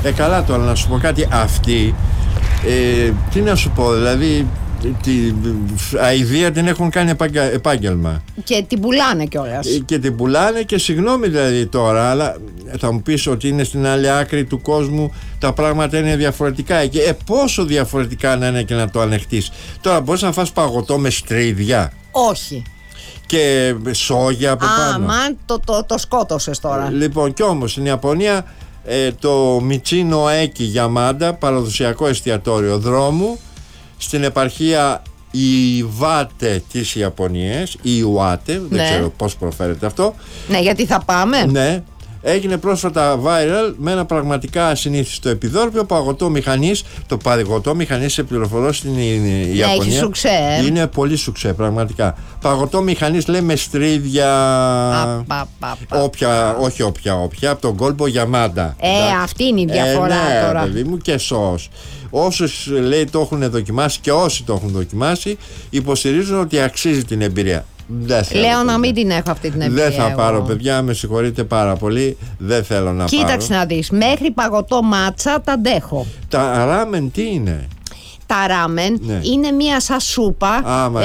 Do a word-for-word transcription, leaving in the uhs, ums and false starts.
Ε, καλά τώρα, να σου πω κάτι. Αυτοί, ε, τι να σου πω, δηλαδή, τη αηδία την έχουν κάνει επάγγελμα. Και την πουλάνε κιόλας. Ε, και την πουλάνε και συγγνώμη δηλαδή τώρα, αλλά θα μου πεις ότι είναι στην άλλη άκρη του κόσμου, τα πράγματα είναι διαφορετικά. Και ε, πόσο διαφορετικά να είναι και να το ανεχτείς. Τώρα μπορείς να φας παγωτό με στρίδια? Όχι. Και σόγια από πάνω. Α, μαν, το, το, το σκότωσες τώρα. Λοιπόν, κι όμως στην Ιαπωνία ε, το Μιτσίνο Έκι Γιαμάντα, παραδοσιακό εστιατόριο δρόμου, στην επαρχία Ιβάτε της Ιαπωνίας, Ιουάτε, δεν ναι. ξέρω πώς προφέρεται αυτό. Ναι, γιατί θα πάμε. Ναι. Έγινε πρόσφατα viral με ένα πραγματικά ασυνήθιστο επιδόρπιο παγωτό μηχανής. Το παγωτό μηχανής, σε πληροφορώ, στην Ιαπωνία ναι, έχει σουξέ, ε. είναι πολύ σουξέ, πραγματικά. Παγωτό μηχανής, λέει, με στρίδια. Α, πα, πα, πα, όποια, όχι όποια, όποια, από τον κόλπο Γιαμάντα. Ε, εντάξει. Αυτή είναι η διαφορά ε, ναι, τώρα. παιδί μου, και σως. Όσους, λέει, το έχουν δοκιμάσει και όσοι το έχουν δοκιμάσει, υποστηρίζουν ότι αξίζει την εμπειρία. Δεν θέλω, Λέω παιδιά. να μην την έχω αυτή την εμπειρία. Δεν θα εγώ. πάρω, παιδιά, με συγχωρείτε πάρα πολύ. Δεν θέλω να Κοίταξε πάρω. Κοίταξε να δεις, μέχρι παγωτό μάτσα τα αντέχω. Τα ράμεν τι είναι? Τα ράμεν, ναι, είναι μία σαν σούπα. Α,